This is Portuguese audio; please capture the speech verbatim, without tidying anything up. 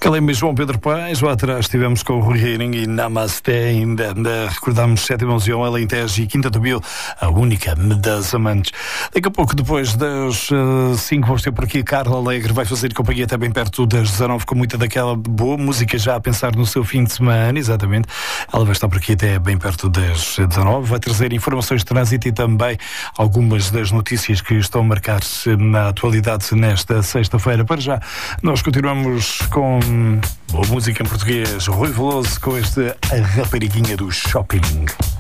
Calema e João Pedro Paes, lá atrás estivemos com o Rui Reining e Namaste, ainda, ainda recordámos Sétima Museu, Alentejo e Quinta do Bil, a única das amantes. Daqui a pouco, depois das cinco, uh, vamos ter por aqui Carla Alegre, vai fazer companhia até bem perto das dezanove, com muita daquela boa música já a pensar no seu fim de semana, exatamente. Ela vai estar por aqui até bem perto das dezanove, vai trazer informações de trânsito e também algumas das notícias que estão a marcar-se na atualidade nesta sexta-feira. Para já, nós continuamos com boa música em português, Rui Veloso com este A Rapariguinha do Shopping.